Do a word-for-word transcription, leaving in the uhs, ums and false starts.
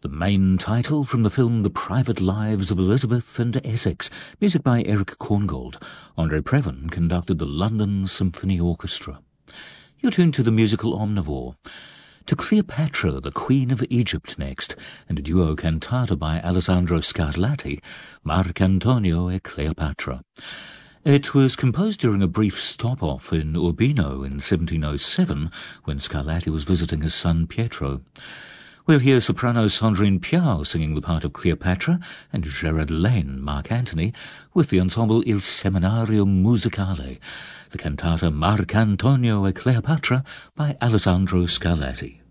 The main title from the film The Private Lives of Elizabeth and Essex, music by Eric Korngold. Andre Previn conducted the London Symphony Orchestra. You're tuned to the musical Omnivore. To Cleopatra, the Queen of Egypt next, and a duo cantata by Alessandro Scarlatti, Marcantonio e Cleopatra. It was composed during a brief stop-off in Urbino in seventeen oh seven, when Scarlatti was visiting his son Pietro. We'll hear soprano Sandrine Piau singing the part of Cleopatra and Gerard Lane, Mark Antony, with the ensemble Il Seminario Musicale, the cantata Marcantonio e Cleopatra by Alessandro Scarlatti.